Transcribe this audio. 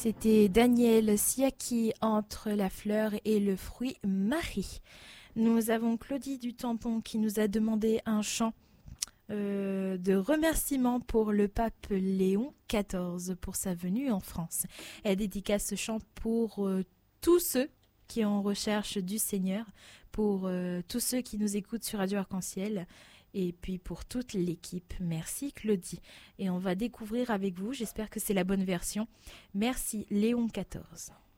C'était Daniel Siaki entre la fleur et le fruit Marie. Nous avons Claudie du Tampon qui nous a demandé un chant de remerciement pour le pape Léon XIV pour sa venue en France. Elle dédicace ce chant pour tous ceux qui sont en recherche du Seigneur, pour tous ceux qui nous écoutent sur Radio Arc-en-Ciel et puis pour toute l'équipe. Merci Claudie. Et on va découvrir avec vous, j'espère que c'est la bonne version. Merci Léon XIV.